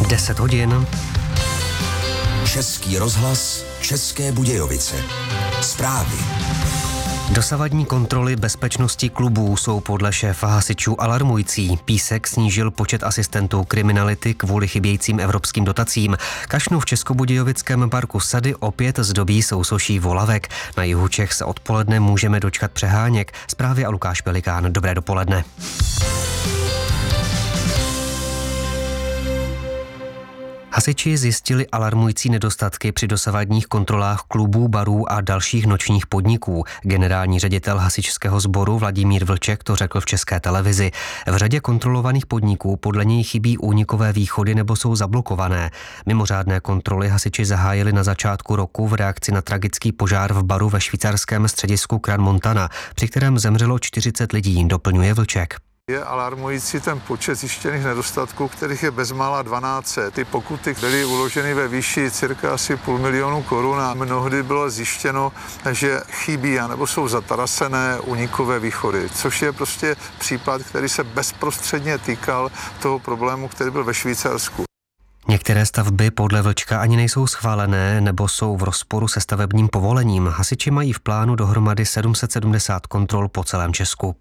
10 hodin. Český rozhlas, České Budějovice. Zprávy. Dosavadní kontroly bezpečnosti klubů jsou podle šéfa hasičů alarmující. Písek snížil počet asistentů kriminality kvůli chybějícím evropským dotacím. Kašnu v Českobudějovickém parku Sady opět zdobí sousoší volavek. Na jihu Čech se odpoledne můžeme dočkat přeháněk. Zprávy a Lukáš Pelikán. Dobré dopoledne. Hasiči zjistili alarmující nedostatky při dosavadních kontrolách klubů, barů a dalších nočních podniků. Generální ředitel hasičského sboru Vladimír Vlček to řekl v České televizi. V řadě kontrolovaných podniků podle něj chybí únikové východy nebo jsou zablokované. Mimořádné kontroly hasiči zahájili na začátku roku v reakci na tragický požár v baru ve švýcarském středisku Crans Montana, při kterém zemřelo 40 lidí, doplňuje Vlček. Je alarmující ten počet zjištěných nedostatků, kterých je bezmála 1200. Ty pokuty byly uloženy ve výši cirka asi 500 000 korun a mnohdy bylo zjištěno, že chybí anebo jsou zatarasené únikové východy, což je prostě případ, který se bezprostředně týkal toho problému, který byl ve Švýcarsku. Některé stavby podle Vlčka ani nejsou schválené nebo jsou v rozporu se stavebním povolením. Hasiči mají v plánu dohromady 770 kontrol po celém Česku.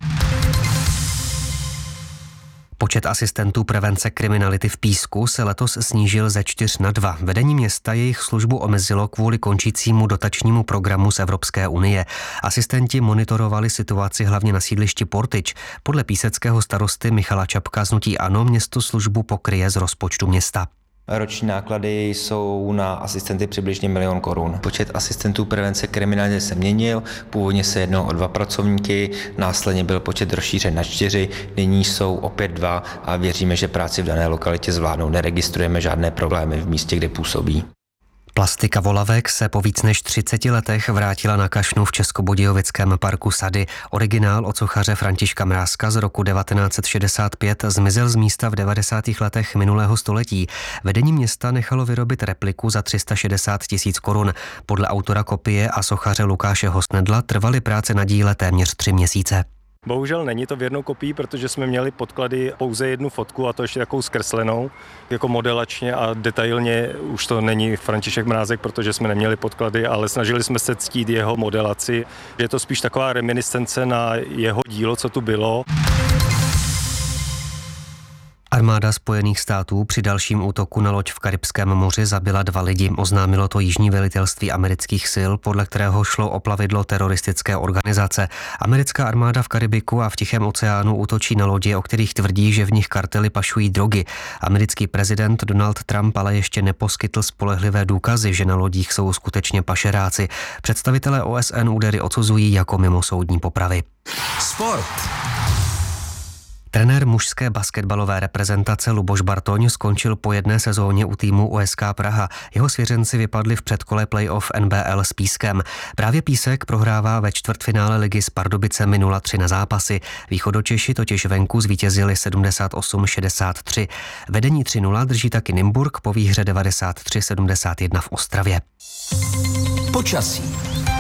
Počet asistentů prevence kriminality v Písku se letos snížil ze 4 na 2. Vedení města jejich službu omezilo kvůli končícímu dotačnímu programu z Evropské unie. Asistenti monitorovali situaci hlavně na sídlišti Portyč. Podle píseckého starosty Michala Čapka z hnutí ANO město službu pokryje z rozpočtu města. Roční náklady jsou na asistenty přibližně 1 000 000 korun. Počet asistentů prevence kriminality se měnil, původně se jednalo o 2 pracovníky, následně byl počet rozšířen na 4, nyní jsou opět 2 a věříme, že práci v dané lokalitě zvládnou. Neregistrujeme žádné problémy v místě, kde působí. Plastika volavek se po víc než 30 letech vrátila na Kašnu v Českobudějovickém parku Sady. Originál od sochaře Františka Mrázka z roku 1965 zmizel z místa v 90. letech minulého století. Vedení města nechalo vyrobit repliku za 360 000 korun. Podle autora kopie a sochaře Lukáše Hosnedla trvaly práce na díle téměř 3 měsíce. Bohužel není to v jednou kopii, protože jsme měli podklady pouze jednu fotku a to ještě takovou zkreslenou, jako modelačně a detailně už to není František Mrázek, protože jsme neměli podklady, ale snažili jsme se ctít jeho modelaci. Je to spíš taková reminiscence na jeho dílo, co tu bylo. Armáda Spojených států při dalším útoku na loď v Karibském moři zabila 2 lidi. Oznámilo to jižní velitelství amerických sil, podle kterého šlo o plavidlo teroristické organizace. Americká armáda v Karibiku a v Tichém oceánu útočí na lodi, o kterých tvrdí, že v nich kartely pašují drogy. Americký prezident Donald Trump ale ještě neposkytl spolehlivé důkazy, že na lodích jsou skutečně pašeráci. Představitelé OSN údery odsuzují jako mimosoudní popravy. Sport. Trenér mužské basketbalové reprezentace Luboš Bartoň skončil po jedné sezóně u týmu USK Praha. Jeho svěřenci vypadli v předkole playoff NBL s Pískem. Právě Písek prohrává ve čtvrtfinále ligy s Pardubicemi 0-3 na zápasy. Východočeši totiž venku zvítězili 78-63. Vedení 3-0 drží taky Nymburk po výhře 93-71 v Ostravě. Počasí.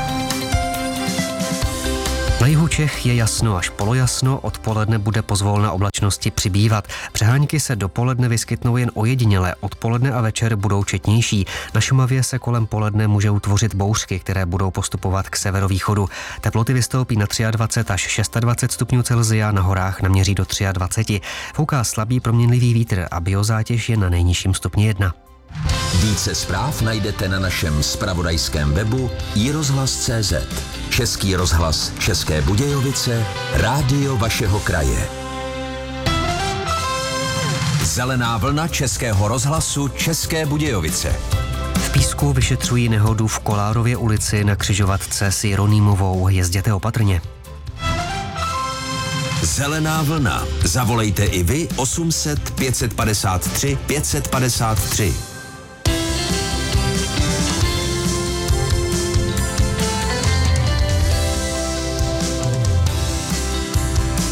Na jihu Čech je jasno až polojasno, odpoledne bude pozvolna oblačnosti přibývat. Přehánky se dopoledne vyskytnou jen ojediněle, odpoledne a večer budou četnější. Na Šumavě se kolem poledne může utvořit bouřky, které budou postupovat k severovýchodu. Teploty vystoupí na 23 až 26 stupňů Celsia, na horách naměří do 23. Fouká slabý proměnlivý vítr a biozátěž je na nejnižším stupni 1. Více zpráv najdete na našem zpravodajském webu iRozhlas.cz. Český rozhlas České Budějovice, rádio vašeho kraje. Zelená vlna Českého rozhlasu České Budějovice. V Písku vyšetřují nehodu v Kolárově ulici na křižovatce s Jeronýmovou. Jezděte opatrně. Zelená vlna. Zavolejte i vy 800 553 553.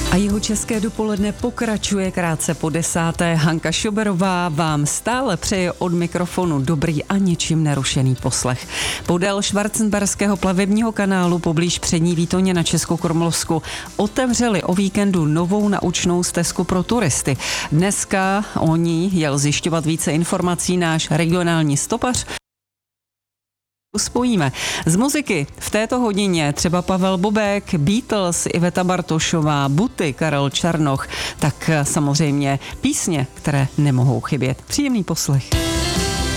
A jeho české dopoledne pokračuje krátce po 10. Hanka Šoberová vám stále přeje od mikrofonu dobrý a ničím nerušený poslech. Podél Schwarzenberského plavebního kanálu poblíž Přední Výtoně na Českokrumlovsku otevřeli o víkendu novou naučnou stezku pro turisty. Dneska o ní jel zjišťovat více informací náš regionální stopař. Spojíme z muziky v této hodině třeba Pavel Bobek, Beatles, Iveta Bartošová, Buty, Karel Černoch, tak samozřejmě písně, které nemohou chybět. Příjemný poslech.